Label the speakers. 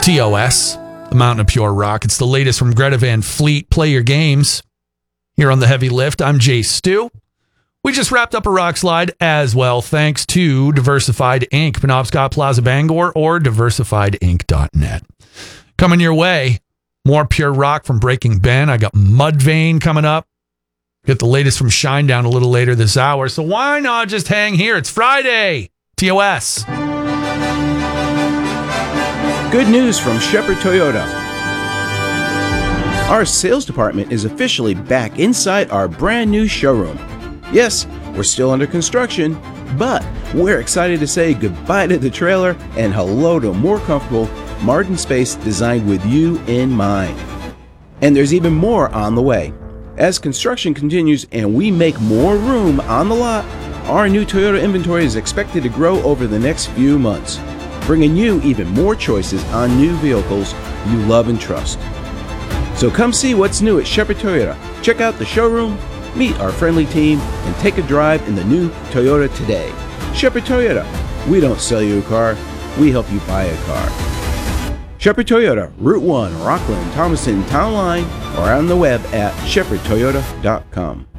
Speaker 1: TOS, the Mountain of Pure Rock. It's the latest from Greta Van Fleet. Play your games. Here on The Heavy Lift, I'm Jay Stu. We just wrapped up a rock slide as well, thanks to Diversified Inc., Penobscot Plaza Bangor, or diversifiedinc.net. Coming your way, more pure rock from Breaking Ben. I got Mudvayne coming up. Get the latest from Shinedown a little later this hour. So why not just hang here? It's Friday. TOS.
Speaker 2: Good news from Shepherd Toyota. Our sales department is officially back inside our brand new showroom. Yes, we're still under construction, but we're excited to say goodbye to the trailer and hello to a more comfortable, modern space designed with you in mind. And there's even more on the way. As construction continues and we make more room on the lot, our new Toyota inventory is expected to grow over the next few months, bringing you even more choices on new vehicles you love and trust. So come see what's new at Shepherd Toyota. Check out the showroom, meet our friendly team, and take a drive in the new Toyota today. Shepherd Toyota. We don't sell you a car, we help you buy a car. Shepherd Toyota, Route 1, Rockland, Thomaston, Town Line, or on the web at shepherdtoyota.com.